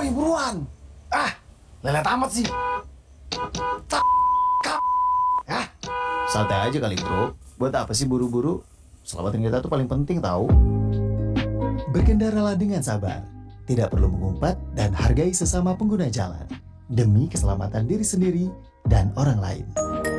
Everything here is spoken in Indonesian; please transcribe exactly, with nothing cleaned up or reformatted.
kali buruan. Ah, lelet amat sih. Tak, kap. Ah, Santai aja kali bro. Buat apa sih buru-buru? Selamatin kita tuh paling penting tahu. Berkendaralah dengan sabar. Tidak perlu mengumpat dan hargai sesama pengguna jalan. Demi keselamatan diri sendiri dan orang lain.